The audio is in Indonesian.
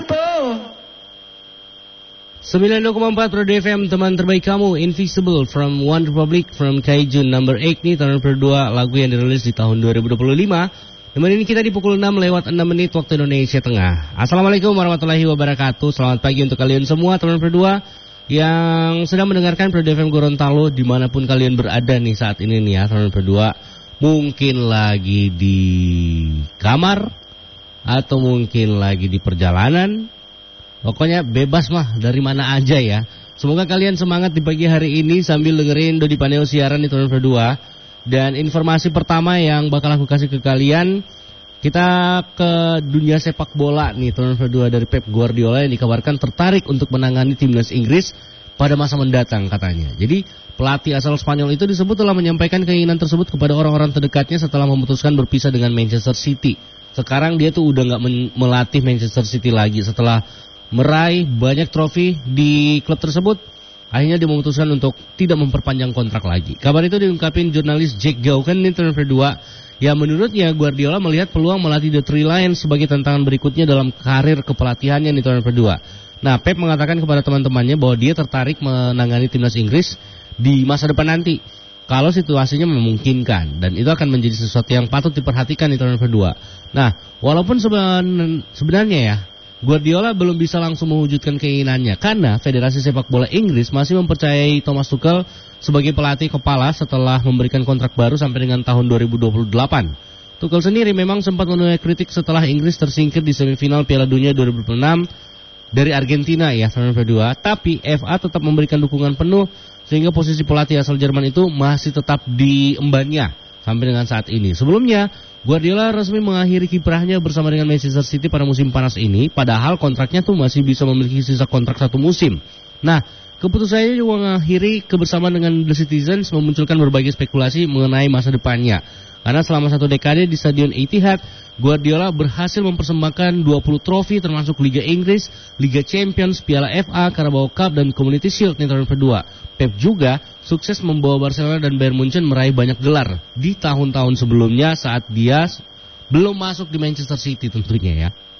92,4 Pro FM, teman terbaik kamu, Invisible from One Republic from Kaijun number 8 nih, tahun kedua, lagu yang dirilis di tahun 2025. Nemenin kita di pukul 6 lewat 6 menit waktu Indonesia Tengah. Assalamualaikum warahmatullahi wabarakatuh. Selamat pagi untuk kalian semua, teman berdua yang sedang mendengarkan Pro FM Gorontalo dimanapun kalian berada nih saat ini nih ya, teman berdua. Mungkin lagi di kamar atau mungkin lagi di perjalanan. Pokoknya bebas mah dari mana aja ya. Semoga kalian semangat di pagi hari ini sambil dengerin Dodi Paneo siaran di tahun kedua. Dan informasi pertama yang bakal aku kasih ke kalian, kita ke dunia sepak bola nih, tahun kedua dari Pep Guardiola yang dikabarkan tertarik untuk menangani timnas Inggris pada masa mendatang katanya. Jadi pelatih asal Spanyol itu disebut telah menyampaikan keinginan tersebut kepada orang-orang terdekatnya setelah memutuskan berpisah dengan Manchester City. Sekarang dia tuh udah gak melatih Manchester City lagi setelah meraih banyak trofi di klub tersebut. Akhirnya dia memutuskan untuk tidak memperpanjang kontrak lagi. Kabar itu diungkapin jurnalis Jack Gauken di tahun kedua. Ya menurutnya Guardiola melihat peluang melatih The Three Lions sebagai tantangan berikutnya dalam karir kepelatihannya di tahun kedua. Nah, Pep mengatakan kepada teman-temannya bahwa dia tertarik menangani timnas Inggris di masa depan nanti kalau situasinya memungkinkan, dan itu akan menjadi sesuatu yang patut diperhatikan di tahun kedua. Nah, walaupun sebenarnya ya Guardiola belum bisa langsung mewujudkan keinginannya karena Federasi Sepak Bola Inggris masih mempercayai Thomas Tuchel sebagai pelatih kepala setelah memberikan kontrak baru sampai dengan tahun 2028. Tuchel sendiri memang sempat menuai kritik setelah Inggris tersingkir di semifinal Piala Dunia 2006 dari Argentina ya, tahun kedua. Tapi FA tetap memberikan dukungan penuh sehingga posisi pelatih asal Jerman itu masih tetap diembannya sampai dengan saat ini. Sebelumnya Guardiola resmi mengakhiri kiprahnya bersama dengan Manchester City pada musim panas ini, padahal kontraknya tuh masih bisa memiliki sisa kontrak 1 musim. Nah, keputusannya juga mengakhiri kebersamaan dengan The Citizens memunculkan berbagai spekulasi mengenai masa depannya. Karena selama 1 dekade di Stadion Etihad, Guardiola berhasil mempersembahkan 20 trofi termasuk Liga Inggris, Liga Champions, Piala FA, Carabao Cup, dan Community Shield di tahun kedua. Pep juga sukses membawa Barcelona dan Bayern Munchen meraih banyak gelar di tahun-tahun sebelumnya saat dia belum masuk di Manchester City tentunya ya.